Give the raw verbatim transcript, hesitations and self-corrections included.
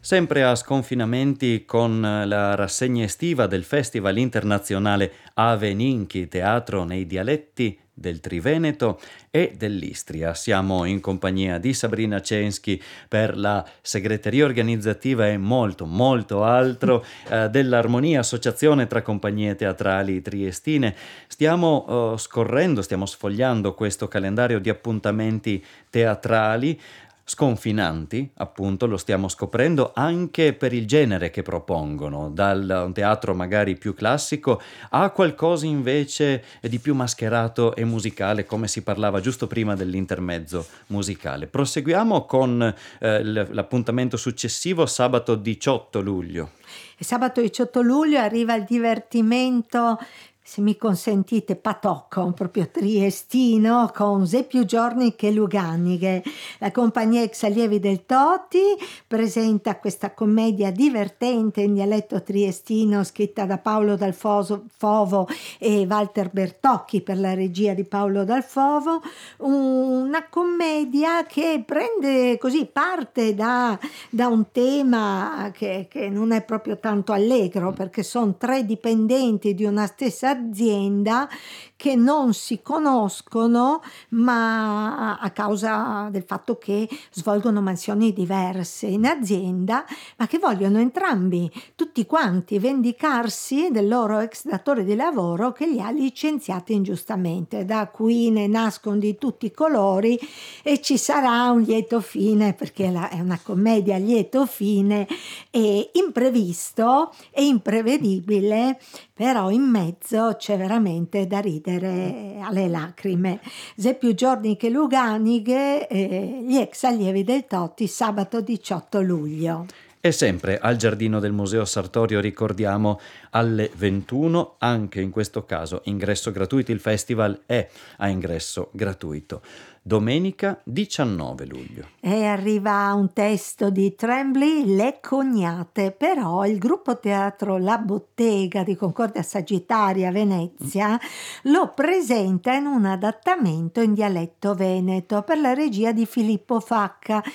Sempre a sconfinamenti con la rassegna estiva del Festival internazionale Ave Ninchi, teatro nei dialetti del Triveneto e dell'Istria. Siamo in compagnia di Sabrina Censchi per la segreteria organizzativa e molto, molto altro eh, dell'Armonia, associazione tra compagnie teatrali triestine. Stiamo eh, scorrendo, stiamo sfogliando questo calendario di appuntamenti teatrali sconfinanti, appunto, lo stiamo scoprendo anche per il genere che propongono, dal un teatro magari più classico a qualcosa invece di più mascherato e musicale, come si parlava giusto prima dell'intermezzo musicale. Proseguiamo con eh, l- l'appuntamento successivo, sabato diciotto luglio. E sabato diciotto luglio arriva il divertimento, se mi consentite, patocco, proprio triestino, con Se più giorni che Luganighe. La compagnia Ex Allievi del Toti presenta questa commedia divertente in dialetto triestino scritta da Paolo Dal Foso- Fovo e Walter Bertocchi per la regia di Paolo Dal Fovo, una commedia che prende così parte da da un tema che, che non è proprio tanto allegro, perché sono tre dipendenti di una stessa azienda che non si conoscono, ma a causa del fatto che svolgono mansioni diverse in azienda, ma che vogliono entrambi, tutti quanti, vendicarsi del loro ex datore di lavoro che li ha licenziati ingiustamente. Da qui ne nascono di tutti i colori e ci sarà un lieto fine, perché la- è una commedia a lieto fine e imprevisto e imprevedibile, però in mezzo c'è veramente da ridere alle lacrime. Se più giorni che Luganighe, eh, gli ex allievi del Toti, sabato diciotto luglio. E sempre al giardino del Museo Sartorio, ricordiamo, alle ventuno, anche in questo caso ingresso gratuito, il festival è a ingresso gratuito. Domenica diciannove luglio. E arriva un testo di Trembly, Le Cognate, però il gruppo teatro La Bottega di Concordia Sagittaria Venezia lo presenta in un adattamento in dialetto veneto per la regia di Filippo Facca,